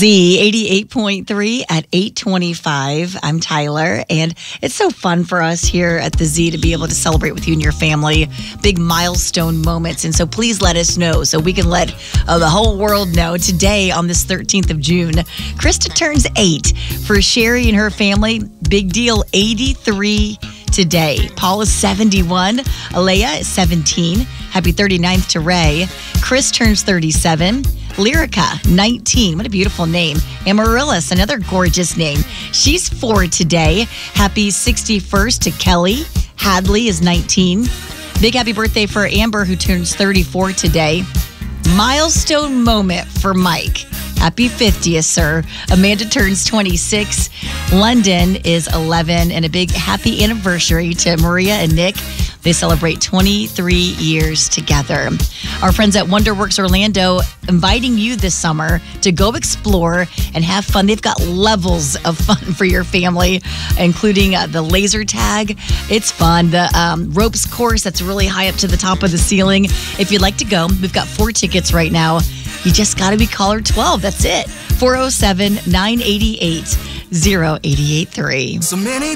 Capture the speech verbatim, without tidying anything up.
Z eighty-eight point three at eight twenty-five. I'm Tyler, and it's so fun for us here at the Z to be able to celebrate with you and your family big milestone moments. And so please let us know so we can let uh, the whole world know. Today, on this thirteenth of June, Krista turns eight. For Sherry and her family, big deal, eighty-three today. Paul is seventy-one. Alea is seventeen. Happy thirty-ninth to Ray. Chris turns thirty-seven. Lyrica, nineteen. What a beautiful name. Amaryllis, another gorgeous name. She's four today. Happy sixty-first to Kelly. Hadley is nineteen. Big happy birthday for Amber, who turns thirty-four today. Milestone moment for Mike. Happy fiftieth, sir. Amanda turns twenty-six. London is eleven. And a big happy anniversary to Maria and Nick. They celebrate twenty-three years together. Our friends at Wonderworks Orlando inviting you this summer to go explore and have fun. They've got levels of fun for your family, including uh, the laser tag. It's fun. The um, ropes course that's really high up to the top of the ceiling. If you'd like to go, we've got four tickets right now. You just got to be caller twelve. That's it. four oh seven, nine eight eight, oh eight eight three. So many